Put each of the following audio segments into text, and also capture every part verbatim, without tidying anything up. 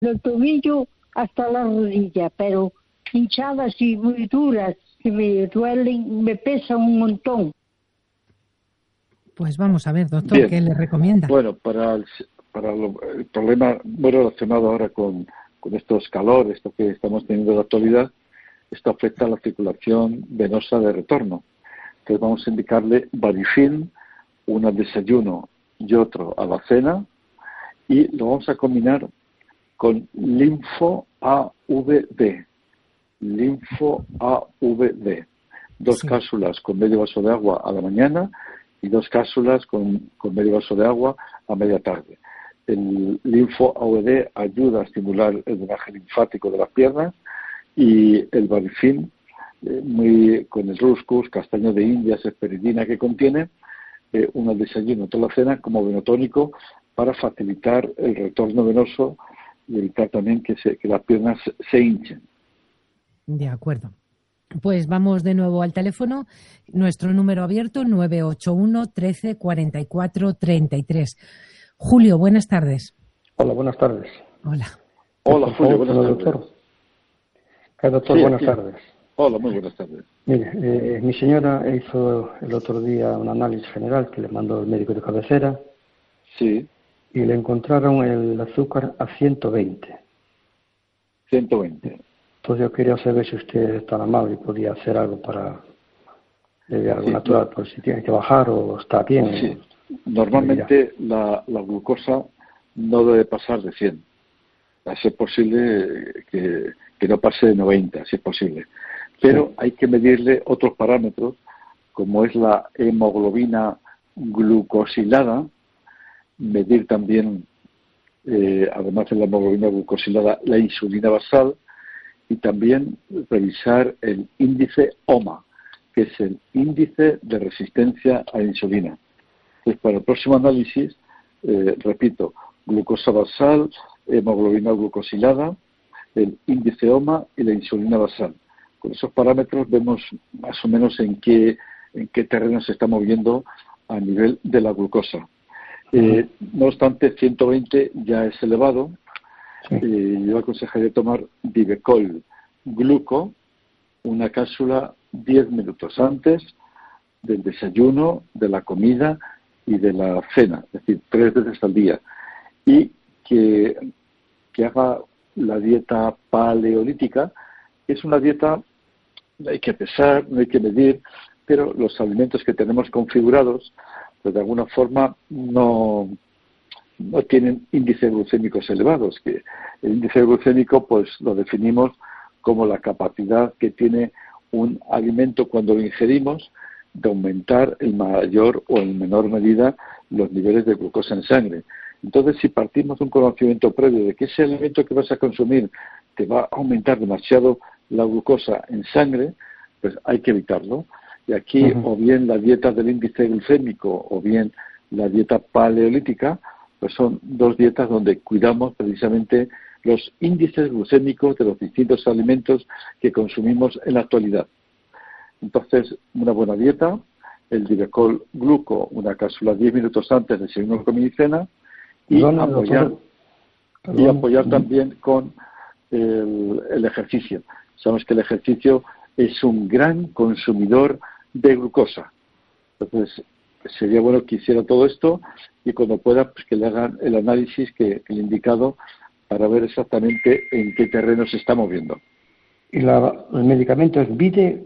el tobillo hasta la rodilla, pero hinchadas y muy duras, que me duelen, me pesan un montón. Pues vamos a ver, doctor, Bien. ¿qué le recomienda? Bueno, para el, para lo, el problema muy relacionado ahora con, con estos calores, esto que estamos teniendo en la actualidad, esto afecta a la circulación venosa de retorno. Entonces vamos a indicarle Varifin, uno al desayuno y otro a la cena, y lo vamos a combinar con Linfo A V D. Linfo A V D. Dos Sí. cápsulas con medio vaso de agua a la mañana y dos cápsulas con, con medio vaso de agua a media tarde. El Linfo A V D ayuda a estimular el drenaje linfático de las piernas, y el Varifin, eh, muy, con el Ruscus, castaño de Indias, esperidina que contiene, eh, uno al desayuno, otro a la cena, como venotónico para facilitar el retorno venoso y evitar también que, se, que las piernas se, se hinchen. De acuerdo. Pues vamos de nuevo al teléfono. Nuestro número abierto, nueve ocho uno, trece, cuarenta y cuatro, treinta y tres. Julio, buenas tardes. Hola, buenas tardes. Hola. Hola, Por Julio, favor, buenas tardes. doctor. ¿Qué doctor? Sí, Buenas sí. tardes. Hola, muy buenas tardes. Mire, eh, mi señora hizo el otro día un análisis general que le mandó el médico de cabecera Sí, y le encontraron el azúcar a ciento veinte. ciento veinte. Entonces yo quería saber si usted es tan amable y podía hacer algo para eh, algo Sí, natural, por si tiene que bajar o está bien. Sí. Normalmente la, la glucosa no debe pasar de cien. A ser posible que, que no pase de noventa, si es posible. Pero Sí. hay que medirle otros parámetros, como es la hemoglobina glucosilada, medir también, eh, además de la hemoglobina glucosilada, la insulina basal, y también revisar el índice O M A, que es el índice de resistencia a la insulina. Entonces, para el próximo análisis, eh, repito, glucosa basal, hemoglobina glucosilada, el índice O M A y la insulina basal. Con esos parámetros vemos más o menos en qué, en qué terreno se está moviendo a nivel de la glucosa. Eh, no obstante, ciento veinte ya es elevado. Sí. Eh, yo aconsejaría tomar Divecol Gluco, una cápsula diez minutos antes del desayuno, de la comida y de la cena, es decir, tres veces al día. Y que, que haga la dieta paleolítica. Es una dieta, no hay que pesar, no hay que medir, pero los alimentos que tenemos configurados, pues de alguna forma no, no tienen índices glucémicos elevados, que el índice glucémico pues lo definimos como la capacidad que tiene un alimento cuando lo ingerimos de aumentar en mayor o en menor medida los niveles de glucosa en sangre. Entonces, si partimos de un conocimiento previo de que ese alimento que vas a consumir te va a aumentar demasiado la glucosa en sangre, pues hay que evitarlo. Y aquí, uh-huh. o bien la dieta del índice glucémico o bien la dieta paleolítica, pues son dos dietas donde cuidamos precisamente los índices glucémicos de los distintos alimentos que consumimos en la actualidad. Entonces, una buena dieta, el Divecol Gluco, una cápsula diez minutos antes de desayuno, comida y cena, y Perdón, apoyar, doctor. y apoyar también con el, el ejercicio. Sabemos que el ejercicio es un gran consumidor de glucosa. Entonces, sería bueno que hiciera todo esto y cuando pueda, pues que le hagan el análisis que, que le he indicado para ver exactamente en qué terreno se está moviendo. ¿Y la, el medicamento es Vide?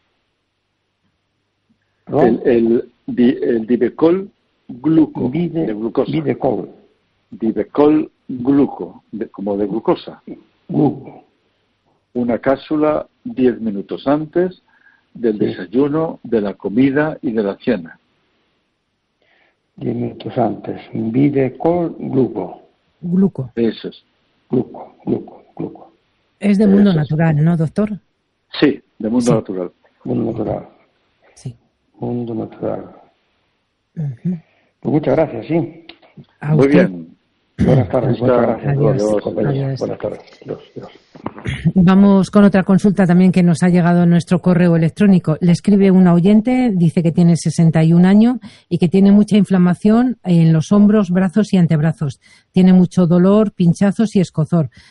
El, el, el Divecol Gluco, Vide, de glucosa. Videcol. Divecol Gluco, de, como de glucosa. Gluco. Una cápsula diez minutos antes del Sí. desayuno, de la comida y de la cena. diez minutos antes. Videcol Gluco. Gluco. Eso es. Gluco, gluco, gluco. Es de mundo Eso es. natural, ¿no, doctor? Sí, de mundo Sí. natural. Mundo natural. Sí. Mundo natural. Uh-huh. Pues muchas gracias, sí. A Muy usted. bien. Buenas tardes, muchas gracias. Adiós. Adiós. Buenas tardes. Adiós. Adiós. Vamos con otra consulta también que nos ha llegado a nuestro correo electrónico. Le escribe una oyente, dice que tiene sesenta y un años y que tiene mucha inflamación en los hombros, brazos y antebrazos. Tiene mucho dolor, pinchazos y escozor.